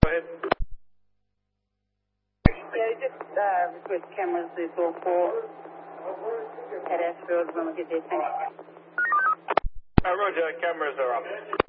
Go ahead. Yeah, just request cameras is all for at Ashfield when we get there. Thanks. Roger, cameras are up.